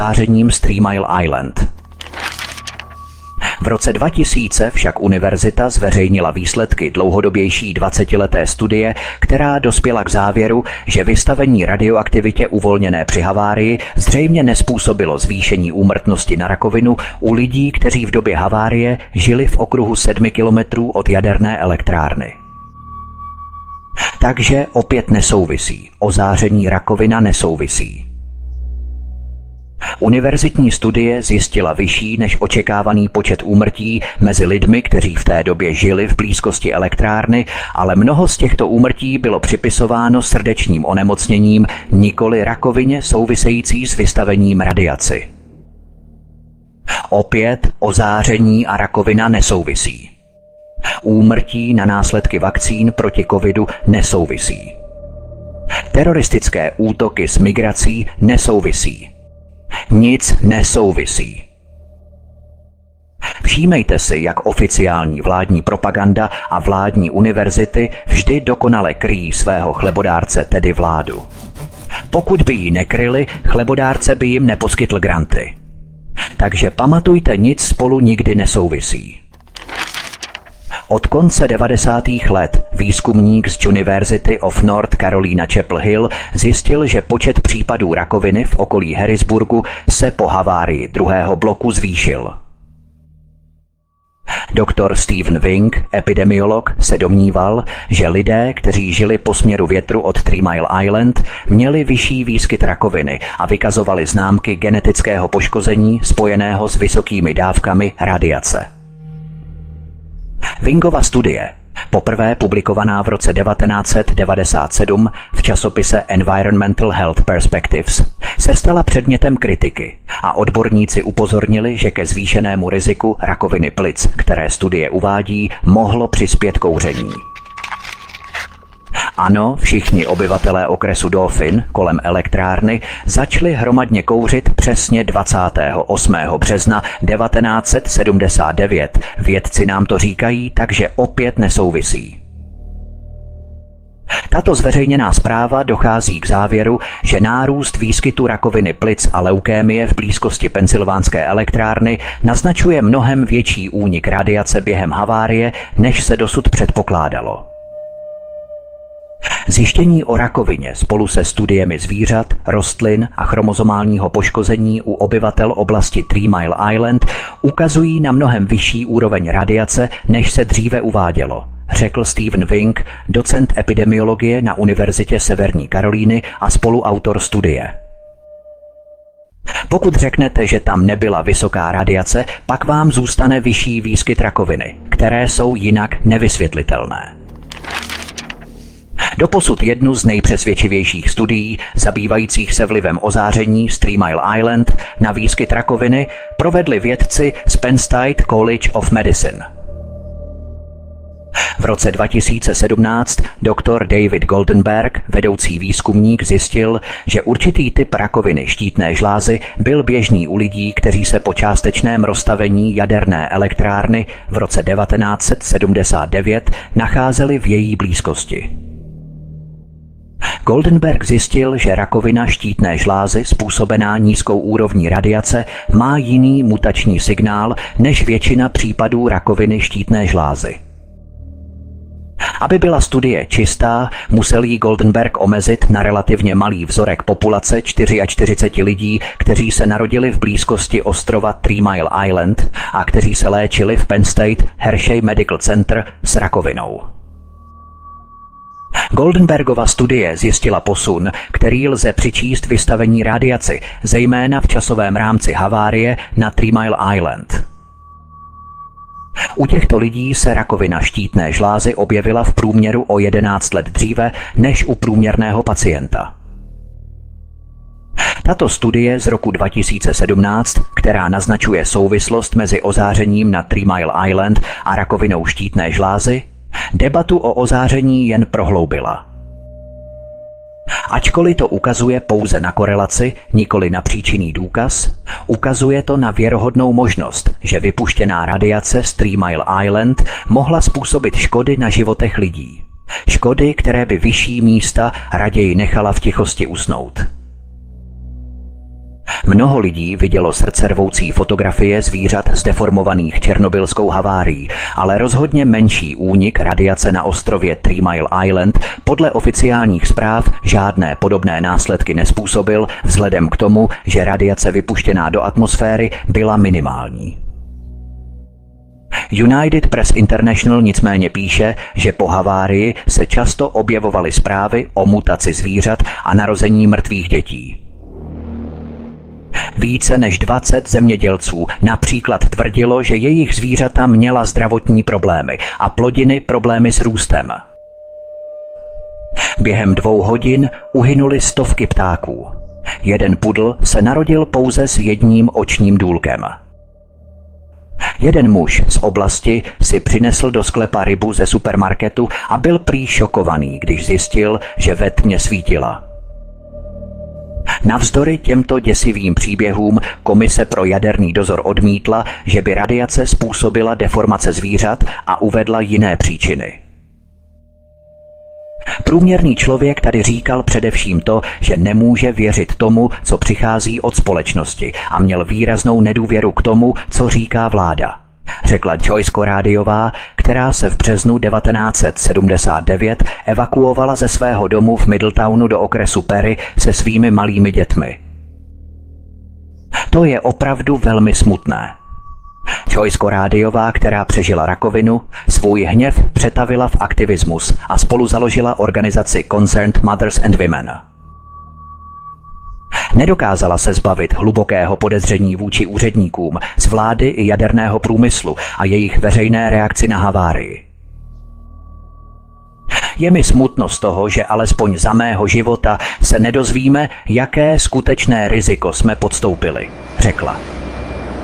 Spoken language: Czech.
ozářením z 3 Mile Island. V roce 2000 však univerzita zveřejnila výsledky dlouhodobější 20leté studie, která dospěla k závěru, že vystavení radioaktivitě uvolněné při havárii zřejmě nezpůsobilo zvýšení úmrtnosti na rakovinu u lidí, kteří v době havárie žili v okruhu 7 kilometrů od jaderné elektrárny. Takže opět nesouvisí. Ozáření rakovina nesouvisí. Univerzitní studie zjistila vyšší než očekávaný počet úmrtí mezi lidmi, kteří v té době žili v blízkosti elektrárny, ale mnoho z těchto úmrtí bylo připisováno srdečním onemocněním, nikoli rakovině související s vystavením radiaci. Opět ozáření a rakovina nesouvisí. Úmrtí na následky vakcín proti covidu nesouvisí. Teroristické útoky s migrací nesouvisí. Nic nesouvisí. Všímejte si, jak oficiální vládní propaganda a vládní univerzity vždy dokonale kryjí svého chlebodárce, tedy vládu. Pokud by ji nekryli, chlebodárce by jim neposkytl granty. Takže pamatujte, nic spolu nikdy nesouvisí. Od konce 90. let výzkumník z University of North Carolina Chapel Hill zjistil, že počet případů rakoviny v okolí Harrisburgu se po havárii druhého bloku zvýšil. Doktor Stephen Wing, epidemiolog, se domníval, že lidé, kteří žili po směru větru od 3 Mile Island, měli vyšší výskyt rakoviny a vykazovali známky genetického poškození spojeného s vysokými dávkami radiace. Wingova studie, poprvé publikovaná v roce 1997 v časopise Environmental Health Perspectives, se stala předmětem kritiky a odborníci upozornili, že ke zvýšenému riziku rakoviny plic, které studie uvádí, mohlo přispět kouření. Ano, všichni obyvatelé okresu Dauphin kolem elektrárny začali hromadně kouřit přesně 28. března 1979. Vědci nám to říkají, takže opět nesouvisí. Tato zveřejněná zpráva dochází k závěru, že nárůst výskytu rakoviny plic a leukémie v blízkosti Pensylvánské elektrárny naznačuje mnohem větší únik radiace během havárie, než se dosud předpokládalo. Zjištění o rakovině spolu se studiemi zvířat, rostlin a chromozomálního poškození u obyvatel oblasti 3 Mile Island ukazují na mnohem vyšší úroveň radiace, než se dříve uvádělo, řekl Stephen Wing, docent epidemiologie na Univerzitě Severní Karolíny a spoluautor studie. Pokud řeknete, že tam nebyla vysoká radiace, pak vám zůstane vyšší výskyt rakoviny, které jsou jinak nevysvětlitelné. Doposud jednu z nejpřesvědčivějších studií zabývajících se vlivem ozáření z 3 Mile Island na výskyt rakoviny provedli vědci z Penn State College of Medicine. V roce 2017 doktor David Goldenberg, vedoucí výzkumník, zjistil, že určitý typ rakoviny štítné žlázy byl běžný u lidí, kteří se po částečném rozstavení jaderné elektrárny v roce 1979 nacházeli v její blízkosti. Goldenberg zjistil, že rakovina štítné žlázy způsobená nízkou úrovní radiace má jiný mutační signál než většina případů rakoviny štítné žlázy. Aby byla studie čistá, musel ji Goldenberg omezit na relativně malý vzorek populace 44 lidí, kteří se narodili v blízkosti ostrova 3 Mile Island a kteří se léčili v Penn State Hershey Medical Center s rakovinou. Goldenbergova studie zjistila posun, který lze přičíst vystavení radiaci, zejména v časovém rámci havárie na 3 Mile Island. U těchto lidí se rakovina štítné žlázy objevila v průměru o 11 let dříve než u průměrného pacienta. Tato studie z roku 2017, která naznačuje souvislost mezi ozářením na 3 Mile Island a rakovinou štítné žlázy, debatu o ozáření jen prohloubila. Ačkoliv to ukazuje pouze na korelaci, nikoli na příčinný důkaz, ukazuje to na věrohodnou možnost, že vypuštěná radiace z 3 Mile Island mohla způsobit škody na životech lidí. Škody, které by vyšší místa raději nechala v tichosti usnout. Mnoho lidí vidělo srdcervoucí fotografie zvířat zdeformovaných černobylskou havárií, ale rozhodně menší únik radiace na ostrově Three Mile Island podle oficiálních zpráv žádné podobné následky nezpůsobil vzhledem k tomu, že radiace vypuštěná do atmosféry byla minimální. United Press International nicméně píše, že po havárii se často objevovaly zprávy o mutaci zvířat a narození mrtvých dětí. Více než 20 zemědělců například tvrdilo, že jejich zvířata měla zdravotní problémy a plodiny problémy s růstem. Během 2 hodin uhynuly stovky ptáků. Jeden pudl se narodil pouze s jedním očním důlkem. Jeden muž z oblasti si přinesl do sklepa rybu ze supermarketu a byl prý šokovaný, když zjistil, že ve tmě svítila. Navzdory těmto děsivým příběhům Komise pro jaderný dozor odmítla, že by radiace způsobila deformace zvířat a uvedla jiné příčiny. Průměrný člověk tady říkal především to, že nemůže věřit tomu, co přichází od společnosti a měl výraznou nedůvěru k tomu, co říká vláda, řekla Joyce Corradiová, která se v březnu 1979 evakuovala ze svého domu v Middletownu do okresu Perry se svými malými dětmi. To je opravdu velmi smutné. Joyce Corradiová, která přežila rakovinu, svůj hněv přetavila v aktivismus a spolu založila organizaci Concerned Mothers and Women. Nedokázala se zbavit hlubokého podezření vůči úředníkům z vlády i jaderného průmyslu a jejich veřejné reakci na havárii. Je mi smutno z toho, že alespoň za mého života se nedozvíme, jaké skutečné riziko jsme podstoupili, řekla.